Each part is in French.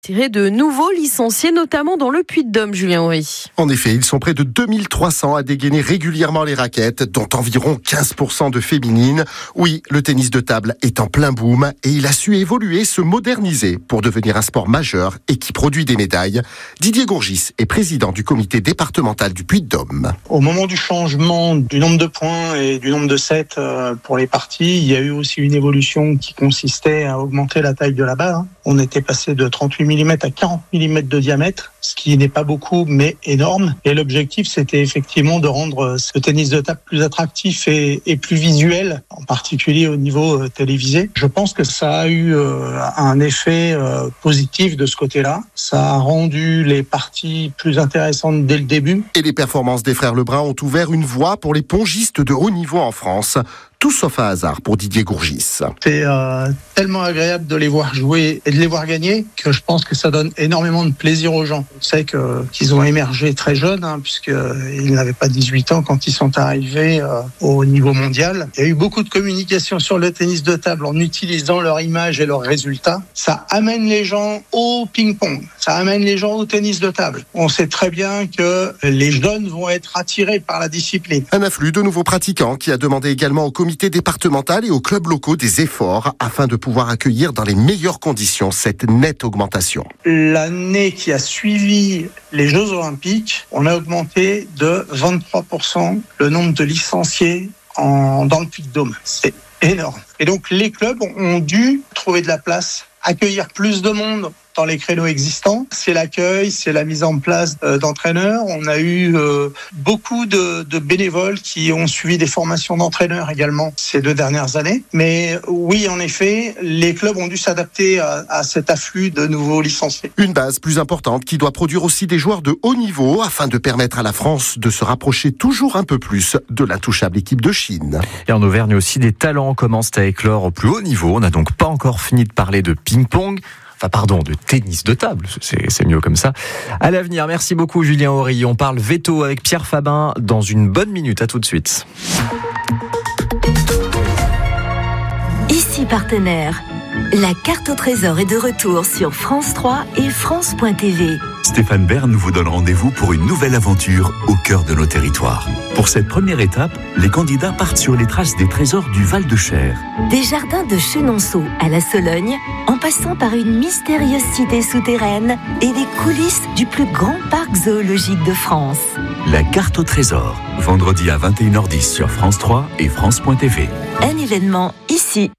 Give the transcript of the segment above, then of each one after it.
De nouveaux licenciés, notamment dans le Puy-de-Dôme, Julien Horry. En effet, ils sont près de 2300 à dégainer régulièrement les raquettes, dont environ 15% de féminines. Oui, le tennis de table est en plein boom et il a su évoluer, se moderniser pour devenir un sport majeur et qui produit des médailles. Didier Gourgis est président du comité départemental du Puy-de-Dôme. Au moment du changement du nombre de points et du nombre de sets pour les parties, il y a eu aussi une évolution qui consistait à augmenter la taille de la balle. On était passé de 38 mm à 40 mm de diamètre, ce qui n'est pas beaucoup mais énorme. Et l'objectif, c'était effectivement de rendre ce tennis de table plus attractif et plus visuel, en particulier au niveau télévisé. Je pense que ça a eu un effet positif de ce côté-là. Ça a rendu les parties plus intéressantes dès le début. Et les performances des frères Lebrun ont ouvert une voie pour les pongistes de haut niveau en France. Tout sauf un hasard pour Didier Gourgis. C'est tellement agréable de les voir jouer et de les voir gagner que je pense que ça donne énormément de plaisir aux gens. On sait qu'ils ont émergé très jeunes, puisqu'ils n'avaient pas 18 ans quand ils sont arrivés au niveau mondial. Il y a eu beaucoup de communication sur le tennis de table en utilisant leur image et leurs résultats. Ça amène les gens au ping-pong, ça amène les gens au tennis de table. On sait très bien que les jeunes vont être attirés par la discipline. Un afflux de nouveaux pratiquants qui a demandé également au comité départemental et aux clubs locaux des efforts afin de pouvoir accueillir dans les meilleures conditions cette nette augmentation. L'année qui a suivi les Jeux Olympiques, on a augmenté de 23% le nombre de licenciés dans le Puy-de-Dôme. C'est énorme. Et donc les clubs ont dû trouver de la place, accueillir plus de monde dans les créneaux existants. C'est l'accueil, c'est la mise en place d'entraîneurs. On a eu beaucoup de bénévoles qui ont suivi des formations d'entraîneurs également ces 2 dernières années. Mais oui, en effet, les clubs ont dû s'adapter à cet afflux de nouveaux licenciés. Une base plus importante qui doit produire aussi des joueurs de haut niveau afin de permettre à la France de se rapprocher toujours un peu plus de l'intouchable équipe de Chine. Et en Auvergne aussi, des talents commencent à éclore au plus haut niveau. On n'a donc pas encore fini de parler de ping-pong. De tennis de table, c'est mieux comme ça. À l'avenir, merci beaucoup Julien Horry. On parle veto avec Pierre Fabin dans une bonne minute. À tout de suite. Ici partenaire. La carte au trésor est de retour sur France 3 et France.tv. Stéphane Bern vous donne rendez-vous pour une nouvelle aventure au cœur de nos territoires. Pour cette première étape, les candidats partent sur les traces des trésors du Val-de-Cher. Des jardins de Chenonceau à la Sologne, en passant par une mystérieuse cité souterraine et des coulisses du plus grand parc zoologique de France. La carte au trésor, vendredi à 21h10 sur France 3 et France.tv. Un événement ici.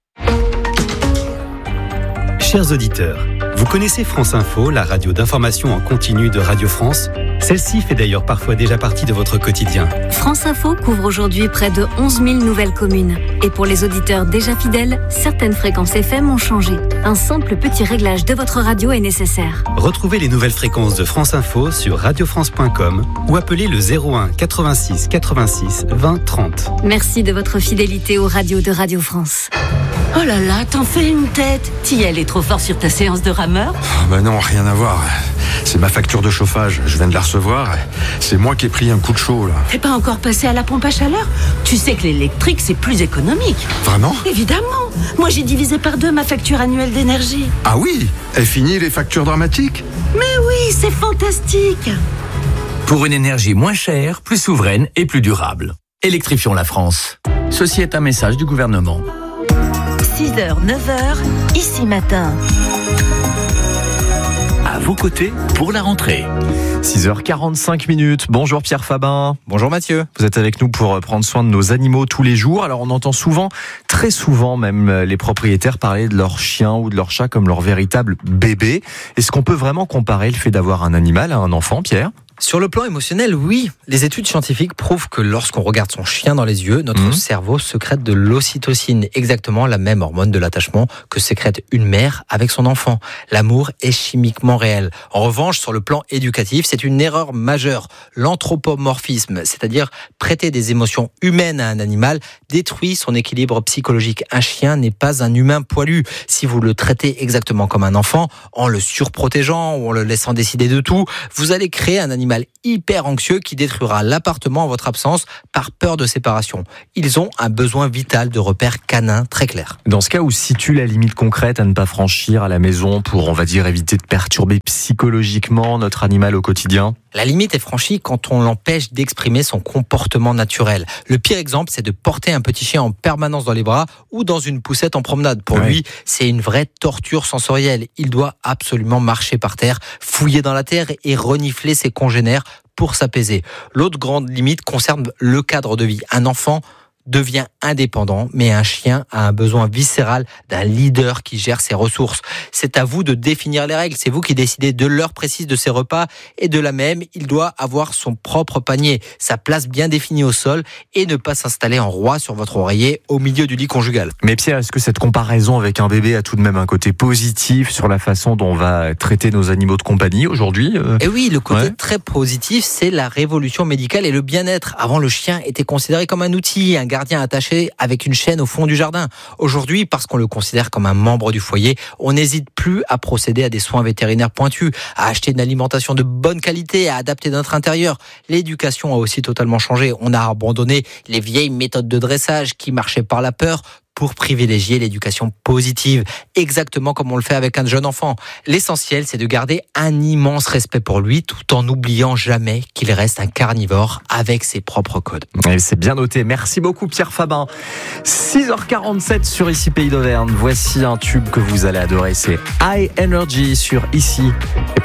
Chers auditeurs, vous connaissez France Info, la radio d'information en continu de Radio France ? Celle-ci fait d'ailleurs parfois déjà partie de votre quotidien. France Info couvre aujourd'hui près de 11 000 nouvelles communes. Et pour les auditeurs déjà fidèles, certaines fréquences FM ont changé. Un simple petit réglage de votre radio est nécessaire. Retrouvez les nouvelles fréquences de France Info sur radiofrance.com ou appelez le 01 86 86 20 30. Merci de votre fidélité aux radios de Radio France. Oh là là, t'en fais une tête. T'y est trop fort sur ta séance de rameur ? Non, rien à voir. C'est ma facture de chauffage, je viens de la recevoir. C'est moi qui ai pris un coup de chaud là. T'es pas encore passé à la pompe à chaleur ? Tu sais que l'électrique c'est plus économique. Vraiment ? Évidemment. Moi j'ai divisé par 2 ma facture annuelle d'énergie. Ah oui ? Est fini les factures dramatiques ? Mais oui, c'est fantastique. Pour une énergie moins chère, plus souveraine et plus durable. Électrifions la France. Ceci est un message du gouvernement. 6h, 9h, ici matin. À vos côtés pour la rentrée. 6h45. Bonjour Pierre Fabin. Bonjour Mathieu. Vous êtes avec nous pour prendre soin de nos animaux tous les jours. Alors on entend souvent, très souvent même, les propriétaires parler de leur chien ou de leur chat comme leur véritable bébé. Est-ce qu'on peut vraiment comparer le fait d'avoir un animal à un enfant, Pierre ? Sur le plan émotionnel, oui. Les études scientifiques prouvent que lorsqu'on regarde son chien dans les yeux, notre cerveau sécrète de l'ocytocine, exactement la même hormone de l'attachement que sécrète une mère avec son enfant. L'amour est chimiquement réel. En revanche, sur le plan éducatif, c'est une erreur majeure. L'anthropomorphisme, c'est-à-dire prêter des émotions humaines à un animal, détruit son équilibre psychologique. Un chien n'est pas un humain poilu. Si vous le traitez exactement comme un enfant, en le surprotégeant ou en le laissant décider de tout, vous allez créer un animal animal hyper anxieux qui détruira l'appartement en votre absence par peur de séparation. Ils ont un besoin vital de repères canins très clair. Dans ce cas, où se situe la limite concrète à ne pas franchir à la maison pour, on va dire, éviter de perturber psychologiquement notre animal au quotidien ? La limite est franchie quand on l'empêche d'exprimer son comportement naturel. Le pire exemple, c'est de porter un petit chien en permanence dans les bras ou dans une poussette en promenade. Pour lui, c'est une vraie torture sensorielle. Il doit absolument marcher par terre, fouiller dans la terre et renifler ses congénères pour s'apaiser. L'autre grande limite concerne le cadre de vie. Un enfant devient indépendant, mais un chien a un besoin viscéral d'un leader qui gère ses ressources. C'est à vous de définir les règles, c'est vous qui décidez de l'heure précise de ses repas et de la même, il doit avoir son propre panier, sa place bien définie au sol et ne pas s'installer en roi sur votre oreiller au milieu du lit conjugal. Mais Pierre, est-ce que cette comparaison avec un bébé a tout de même un côté positif sur la façon dont on va traiter nos animaux de compagnie aujourd'hui ? Et oui, le côté très positif, c'est la révolution médicale et le bien-être. Avant, le chien était considéré comme un outil, un gardien attaché avec une chaîne au fond du jardin. Aujourd'hui, parce qu'on le considère comme un membre du foyer, on n'hésite plus à procéder à des soins vétérinaires pointus, à acheter une alimentation de bonne qualité, à adapter notre intérieur. L'éducation a aussi totalement changé. On a abandonné les vieilles méthodes de dressage qui marchaient par la peur pour privilégier l'éducation positive, exactement comme on le fait avec un jeune enfant. L'essentiel, c'est de garder un immense respect pour lui, tout en n'oubliant jamais qu'il reste un carnivore avec ses propres codes. Et c'est bien noté. Merci beaucoup Pierre Fabin. 6h47 sur Ici Pays d'Auvergne. Voici un tube que vous allez adorer, c'est High Energy sur Ici.